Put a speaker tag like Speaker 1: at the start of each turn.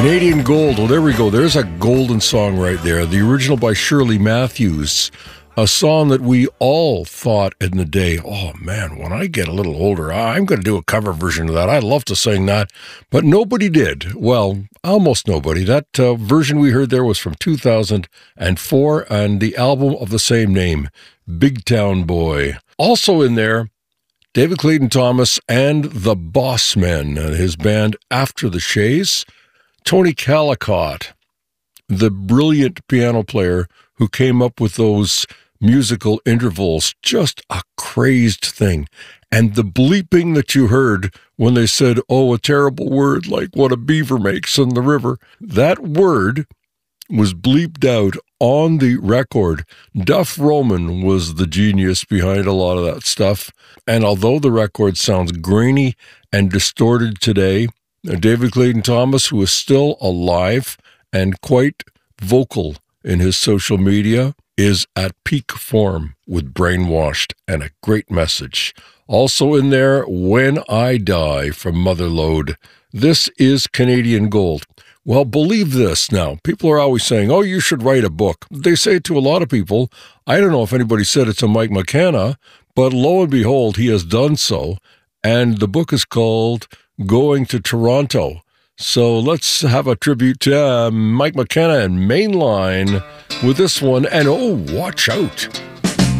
Speaker 1: Canadian Gold. Well, there we go. There's a golden song right there. The original by Shirley Matthews. A song that we all thought in the day, oh man, when I get a little older, I'm going to do a cover version of that. I'd love to sing that. But nobody did. Well, almost nobody. That version we heard there was from 2004 and the album of the same name, Big Town Boy. Also in there, David Clayton Thomas and the Bossmen, his band After the Shays. Tony Callicott, the brilliant piano player who came up with those musical intervals, just a crazed thing. And the bleeping that you heard when they said, oh, a terrible word like what a beaver makes in the river, that word was bleeped out on the record. Duff Roman was the genius behind a lot of that stuff. And although the record sounds grainy and distorted today, David Clayton Thomas, who is still alive and quite vocal in his social media, is at peak form with Brainwashed and a great message. Also in there, When I Die from Motherlode. This is Canadian Gold. Well, believe this now. People are always saying, oh, you should write a book. They say it to a lot of people. I don't know if anybody said it to Mike McKenna, but lo and behold, he has done so. And the book is called Going to Toronto. So let's have a tribute to Mike McKenna and Mainline with this one. And oh, watch out.